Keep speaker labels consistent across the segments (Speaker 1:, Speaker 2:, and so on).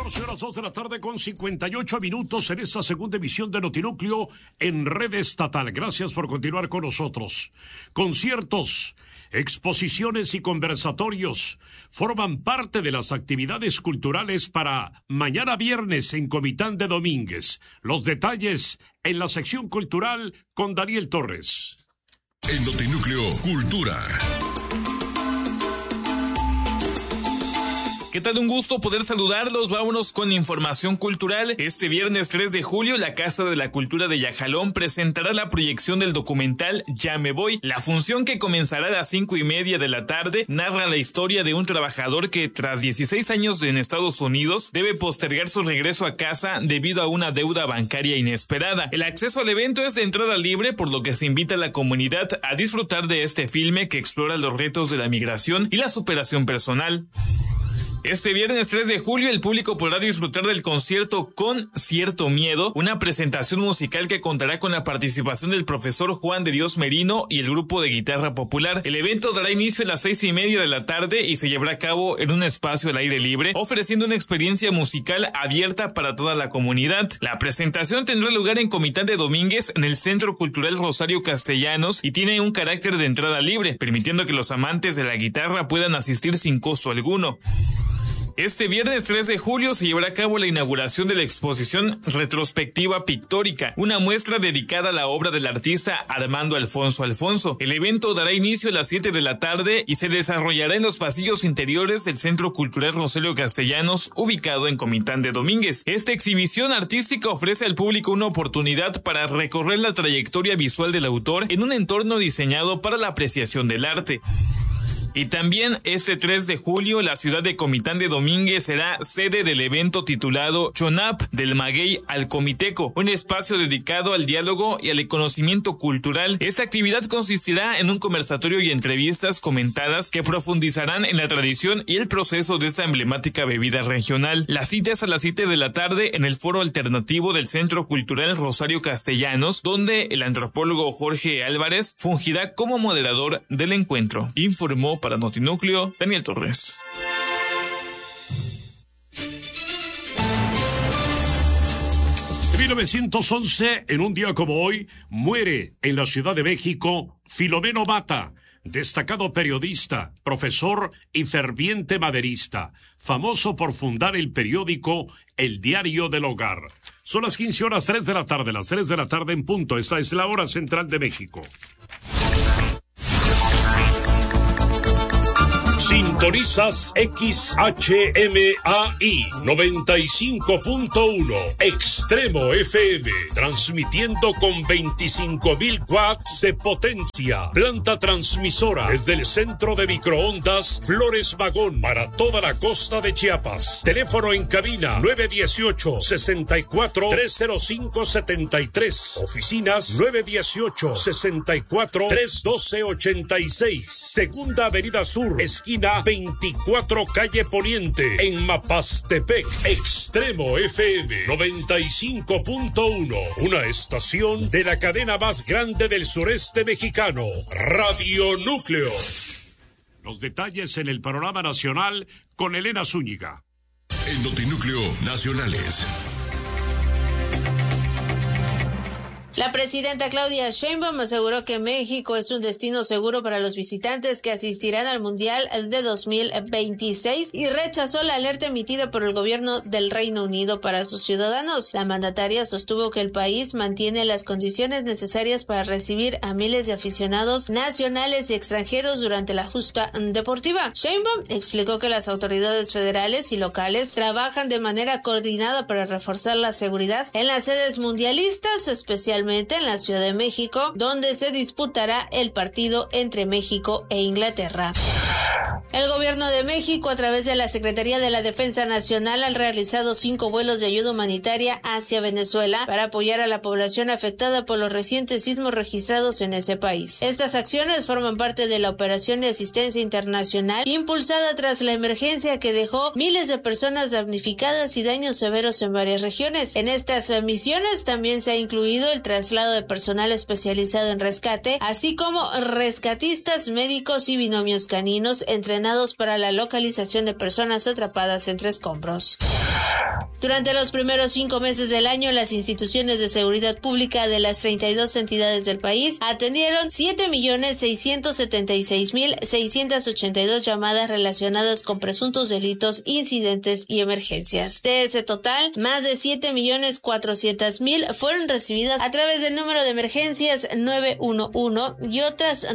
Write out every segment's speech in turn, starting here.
Speaker 1: 2:58 en esta segunda emisión de Notinúcleo en Red Estatal. Gracias por continuar con nosotros. Conciertos, exposiciones y conversatorios forman parte de las actividades culturales para mañana viernes en Comitán de Domínguez. Los detalles en la sección cultural con Daniel Torres.
Speaker 2: En Notinúcleo, Cultura.
Speaker 3: ¿Qué tal? Un gusto poder saludarlos. Vámonos con información cultural. Este viernes 3 de julio, la Casa de la Cultura de Yajalón presentará la proyección del documental Ya me voy. La función, que comenzará a las 5:30 de la tarde, narra la historia de un trabajador que, tras 16 años en Estados Unidos, debe postergar su regreso a casa debido a una deuda bancaria inesperada. El acceso al evento es de entrada libre, por lo que se invita a la comunidad a disfrutar de este filme que explora los retos de la migración y la superación personal. Este viernes 3 de julio el público podrá disfrutar del concierto Con Cierto Miedo, una presentación musical que contará con la participación del profesor Juan de Dios Merino y el grupo de guitarra popular. El evento dará inicio a las 6:30 de la tarde y se llevará a cabo en un espacio al aire libre, ofreciendo una experiencia musical abierta para toda la comunidad. La presentación tendrá lugar en Comitán de Domínguez, en el Centro Cultural Rosario Castellanos, y tiene un carácter de entrada libre, permitiendo que los amantes de la guitarra puedan asistir sin costo alguno. Este viernes 3 de julio se llevará a cabo la inauguración de la exposición Retrospectiva Pictórica, una muestra dedicada a la obra del artista Armando Alfonso Alfonso. El evento dará inicio a las 7 de la tarde y se desarrollará en los pasillos interiores del Centro Cultural Rosario Castellanos, ubicado en Comitán de Domínguez. Esta exhibición artística ofrece al público una oportunidad para recorrer la trayectoria visual del autor en un entorno diseñado para la apreciación del arte. Y también este 3 de julio la ciudad de Comitán de Domínguez será sede del evento titulado Chonap del Maguey al Comiteco, un espacio dedicado al diálogo y al conocimiento cultural. Esta actividad consistirá en un conversatorio y entrevistas comentadas que profundizarán en la tradición y el proceso de esta emblemática bebida regional. La cita es a las 7 de la tarde en el foro alternativo del Centro Cultural Rosario Castellanos, donde el antropólogo Jorge Álvarez fungirá como moderador del encuentro. Informó para Notinúcleo, Daniel Torres.
Speaker 1: En 1911, en un día como hoy, muere en la Ciudad de México Filomeno Mata, destacado periodista, profesor y ferviente maderista, famoso por fundar el periódico El Diario del Hogar. Son las 15:03 de la tarde, las 3 de la tarde en punto. Esta es la hora central de México. Sintonizas XHMAI 95.1 Extremo FM, transmitiendo con 25,000 watts de potencia. Planta transmisora desde el centro de microondas Flores Magón para toda la costa de Chiapas. Teléfono en cabina 918-64-305-73. Oficinas 918-64-312-86. Segunda Avenida Sur, esquina 24 calle Poniente, en Mapastepec. Extremo FM 95.1, una estación de la cadena más grande del sureste mexicano, Radio Núcleo. Los detalles en el panorama nacional con Elena Zúñiga.
Speaker 2: En Notinúcleo Nacionales.
Speaker 4: La presidenta Claudia Sheinbaum aseguró que México es un destino seguro para los visitantes que asistirán al Mundial de 2026 y rechazó la alerta emitida por el gobierno del Reino Unido para sus ciudadanos. La mandataria sostuvo que el país mantiene las condiciones necesarias para recibir a miles de aficionados nacionales y extranjeros durante la justa deportiva. Sheinbaum explicó que las autoridades federales y locales trabajan de manera coordinada para reforzar la seguridad en las sedes mundialistas, especialmente en la Ciudad de México, donde se disputará el partido entre México e Inglaterra. El gobierno de México, a través de la Secretaría de la Defensa Nacional, ha realizado 5 vuelos de ayuda humanitaria hacia Venezuela para apoyar a la población afectada por los recientes sismos registrados en ese país. Estas acciones forman parte de la operación de asistencia internacional impulsada tras la emergencia que dejó miles de personas damnificadas y daños severos en varias regiones. En estas misiones también se ha incluido el traslado traslado de personal especializado en rescate, así como rescatistas, médicos y binomios caninos entrenados para la localización de personas atrapadas entre escombros. Durante los primeros 5 meses del año, las instituciones de seguridad pública de las 32 entidades del país atendieron 7.676.682 llamadas relacionadas con presuntos delitos, incidentes y emergencias. De ese total, más de 7.400.000 fueron recibidas a través del número de emergencias 911 y otras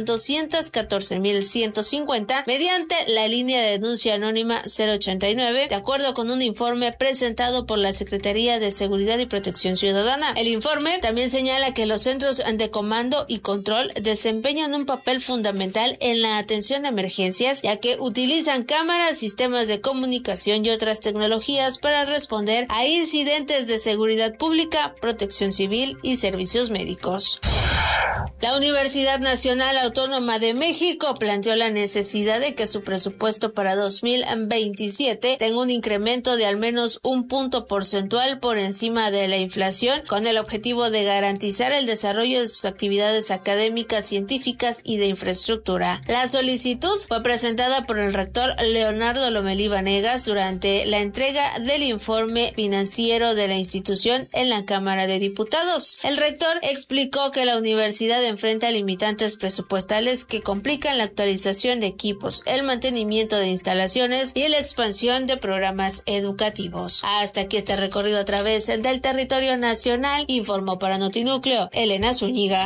Speaker 4: 214.150 mediante la línea de denuncia anónima 089, de acuerdo con un informe presentado por la Secretaría de Seguridad y Protección Ciudadana. El informe también señala que los centros de comando y control desempeñan un papel fundamental en la atención a emergencias, ya que utilizan cámaras, sistemas de comunicación y otras tecnologías para responder a incidentes de seguridad pública, protección civil y servicios médicos. La Universidad Nacional Autónoma de México planteó la necesidad de que su presupuesto para 2027 tenga un incremento de al menos un punto porcentual por encima de la inflación, con el objetivo de garantizar el desarrollo de sus actividades académicas, científicas y de infraestructura. La solicitud fue presentada por el rector Leonardo Lomelí Vanegas durante la entrega del informe financiero de la institución en la Cámara de Diputados. El rector explicó que la universidad enfrenta limitantes presupuestales que complican la actualización de equipos, el mantenimiento de instalaciones y la expansión de programas educativos. Hasta aquí este recorrido a través del territorio nacional, informó para Notinúcleo Elena Zúñiga.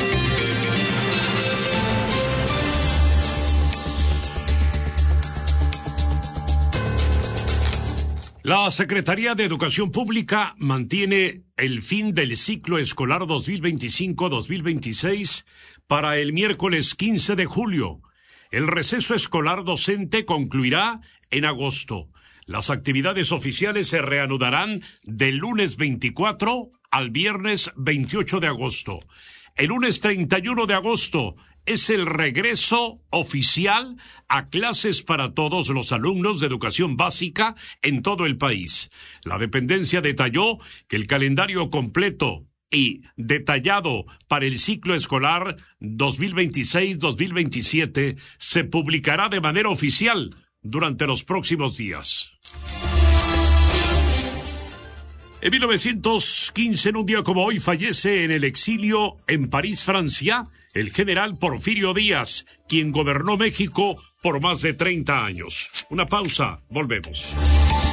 Speaker 1: La Secretaría de Educación Pública mantiene el fin del ciclo escolar 2025-2026 para el miércoles 15 de julio. El receso escolar docente concluirá en agosto. Las actividades oficiales se reanudarán del lunes 24 al viernes 28 de agosto. El lunes 31 de agosto es el regreso oficial a clases para todos los alumnos de educación básica en todo el país. La dependencia detalló que el calendario completo y detallado para el ciclo escolar 2026-2027 se publicará de manera oficial durante los próximos días. En 1915, en un día como hoy, fallece en el exilio en París, Francia, el general Porfirio Díaz, quien gobernó México por más de 30 años. Una pausa, volvemos.